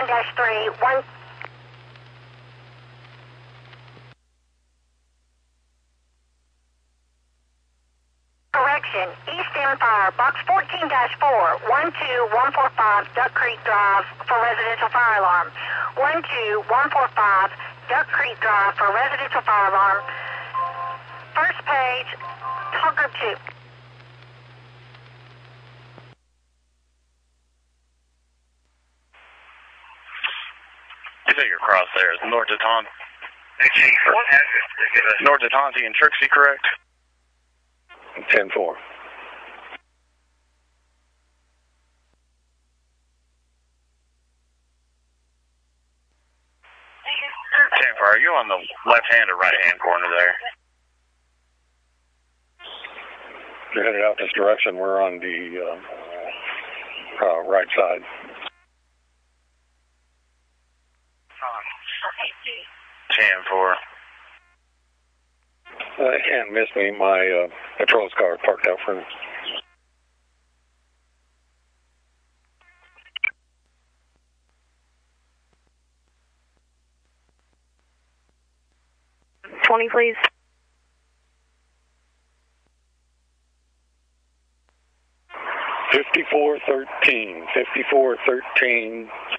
1-3, 1. Correction, East Empire, box 14-4, 12145 Duck Creek Drive for residential fire alarm. 12145 Duck Creek Drive for residential fire alarm. First page, talk group 2. You think your cross there is North Daton? North Datonti and Trixie, correct? 10-4. Are you on the left-hand or right-hand corner there? You're headed out this direction. We're on the right side. 10-4. They can't miss me. My patrol's car parked out front. Please. 5413. 5413.